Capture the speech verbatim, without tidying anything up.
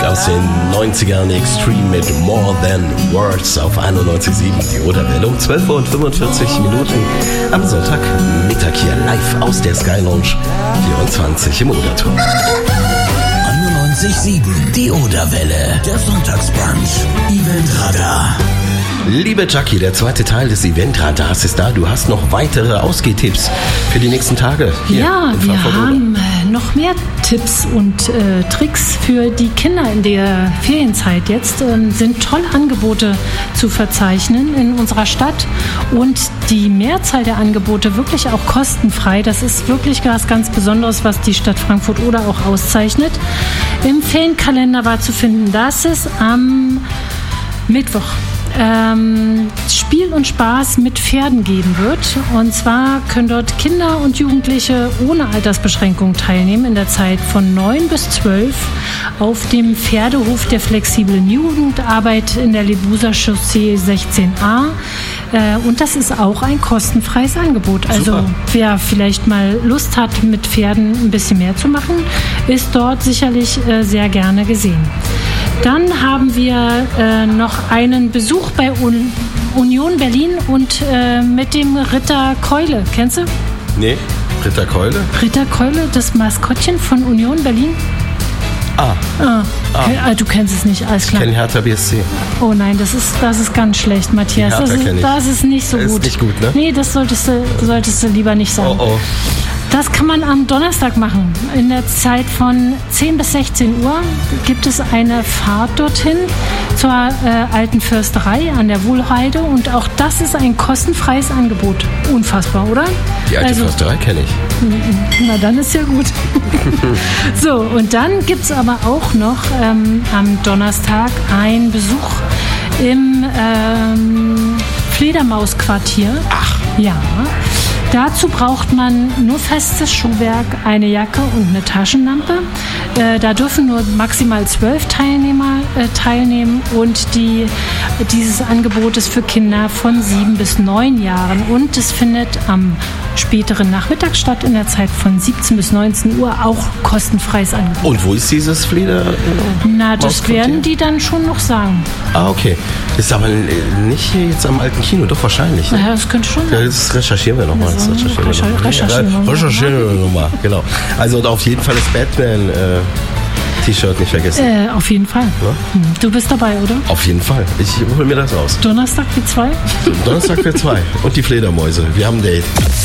Musik aus den neunzigern, Extreme mit More Than Words auf einundneunzig Komma sieben, die Oder-Welle um zwölf Uhr und fünfundvierzig Minuten am Sonntagmittag hier live aus der Sky Lounge vierundzwanzig im Oder-Turm. einundneunzig Komma sieben, die Oder-Welle, der Sonntagsbrunch, Eventradar. Liebe Jackie, der zweite Teil des Eventradars ist da. Du hast noch weitere Ausgehtipps für die nächsten Tage hier Ja, in wir Frankfurt haben äh, noch mehr Tipps und äh, Tricks für die Kinder in der Ferienzeit. Jetzt ähm, sind tolle Angebote zu verzeichnen in unserer Stadt und die Mehrzahl der Angebote wirklich auch kostenfrei. Das ist wirklich was ganz Besonderes, was die Stadt Frankfurt-Oder auch auszeichnet. Im Ferienkalender war zu finden, dass es am Mittwoch Ähm, Spiel und Spaß mit Pferden geben wird. Und zwar können dort Kinder und Jugendliche ohne Altersbeschränkung teilnehmen in der Zeit von neun bis zwölf auf dem Pferdehof der flexiblen Jugendarbeit in der Lebuser Chaussee sechzehn a. Äh, und das ist auch ein kostenfreies Angebot. Also Super. Wer vielleicht mal Lust hat, mit Pferden ein bisschen mehr zu machen, ist dort sicherlich äh, sehr gerne gesehen. Dann haben wir äh, noch einen Besuch bei Un- Union Berlin und äh, mit dem Ritter Keule. Kennst du? Nee, Ritter Keule? Ritter Keule, das Maskottchen von Union Berlin? Ah, Ah, ah. Du kennst es nicht, alles ich klar. kenne Hertha B S C. Oh nein, das ist, das ist ganz schlecht, Matthias. Die Hertha Das ist, kenn ich. das ist nicht so Ist gut. nicht gut, ne? Nee, das solltest du, solltest du lieber nicht sagen. Oh, oh. Das kann man am Donnerstag machen. In der Zeit von zehn bis sechzehn Uhr gibt es eine Fahrt dorthin zur äh, alten Försterei an der Wohlheide. Und auch das ist ein kostenfreies Angebot. Unfassbar, oder? Die alte Also, Försterei kenne ich. na, dann ist ja gut. So, und dann gibt es aber auch noch ähm, am Donnerstag einen Besuch im ähm, Fledermausquartier. Ach. Ja. Dazu braucht man nur festes Schuhwerk, eine Jacke und eine Taschenlampe. Äh, da dürfen nur maximal zwölf Teilnehmer äh, teilnehmen und die, dieses Angebot ist für Kinder von sieben bis neun Jahren und es findet am späteren Nachmittag statt in der Zeit von siebzehn bis neunzehn Uhr, auch kostenfreies Angebot. Und wo ist dieses Fleder? Na, das Mausquartier? werden die dann schon noch sagen. Ah, okay. Ist aber nicht hier jetzt am alten Kino, doch wahrscheinlich. Ne? Naja, das könnte schon Ja, sein. das recherchieren wir nochmal. Das Also, recherchieren wir recher- noch. recherchieren wir Ja, noch. recherchieren wir nochmal, genau. Also und auf jeden Fall das Batman äh, T-Shirt nicht vergessen. Äh, auf jeden Fall. Hm, Du bist dabei, oder? Auf jeden Fall. Ich hole mir das raus. Donnerstag wie zwei? Donnerstag für zwei. Und die Fledermäuse. Wir haben ein Date.